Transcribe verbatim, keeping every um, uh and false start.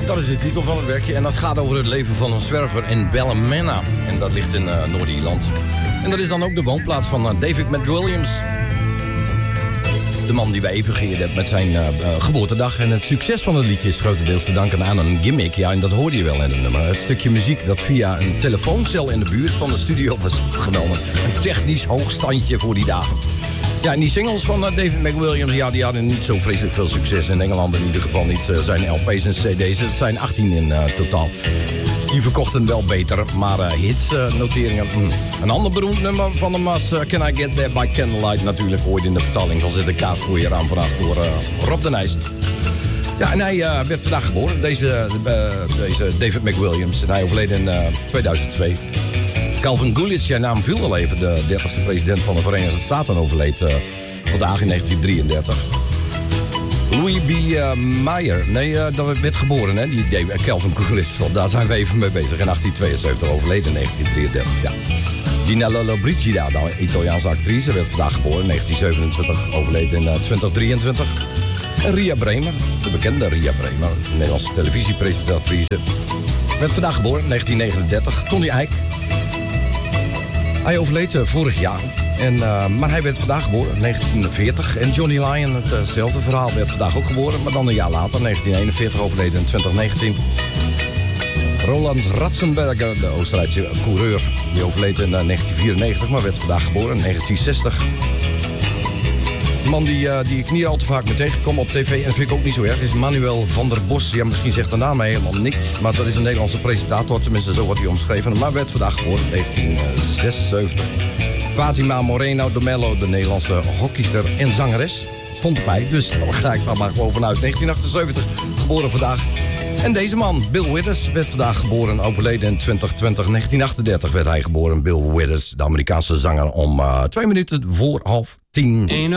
Dat is de titel van het werkje en dat gaat over het leven van een zwerver in Ballymena. En dat ligt in uh, Noord-Ierland. En dat is dan ook de woonplaats van uh, David McWilliams. De man die wij even geëerd hebben met zijn uh, uh, geboortedag. En het succes van het liedje is grotendeels te danken aan een gimmick. Ja, en dat hoorde je wel in het nummer. Het stukje muziek dat via een telefooncel in de buurt van de studio was genomen. Een technisch hoogstandje voor die dagen. Ja, en die singles van uh, David McWilliams, ja, die hadden niet zo vreselijk veel succes. In Engeland in ieder geval niet. Uh, zijn L P's en C D's, het zijn achttien in uh, totaal. Die verkochten wel beter, maar uh, hits, uh, noteringen. Mm. Een ander beroemd nummer van hem was uh, Can I Get There by Candlelight. Natuurlijk ooit in de vertaling van Zet de Kaas voor je raam vanaf door uh, Rob de Nijst. Ja, en hij uh, werd vandaag geboren, deze, uh, deze David McWilliams. En hij overleed in uh, tweeduizend twee. Calvin Coolidge, zijn naam viel al even. De dertigste president van de Verenigde Staten overleed uh, vandaag in negentien drieëndertig. Louis B. Uh, Meyer, nee, uh, dat werd geboren, hè, die uh, Calvin Coolidge. Daar zijn we even mee bezig. In achttien tweeënzeventig overleden in negentien drieëndertig, ja. Dina Lollobrigida, de Italiaanse actrice, werd vandaag geboren in negentien zevenentwintig. Overleden in uh, twintig drieëntwintig. En Ria Bremer, de bekende Ria Bremer, een Nederlandse televisiepresentatrice, werd vandaag geboren in negentien negenendertig. Tony Eijk. Hij overleed uh, vorig jaar, en, uh, maar hij werd vandaag geboren in negentien veertig. En Johnny Lyon, hetzelfde uh verhaal, werd vandaag ook geboren, maar dan een jaar later, negentien eenenveertig, overleden in twintig negentien. Roland Ratzenberger, de Oostenrijkse coureur, die overleed in uh, negentien vierennegentig, maar werd vandaag geboren in negentien zestig. Een man die, uh, die ik niet al te vaak meer tegenkom op tv, en vind ik ook niet zo erg, is Manuel van der Bos. Ja, misschien zegt de naam helemaal niks, maar dat is een Nederlandse presentator, tenminste zo wordt hij omschreven. Maar werd vandaag geboren in negentien zesenzeventig. Fatima Moreno de Mello, de Nederlandse hockeyster en zangeres, stond erbij, dus daar ga ik dan maar gewoon vanuit. negentien achtenzeventig, geboren vandaag. En deze man, Bill Withers, werd vandaag geboren, overleden in twintig twintig. negentien achtendertig werd hij geboren, Bill Withers, de Amerikaanse zanger, om uh, twee minuten voor half tien.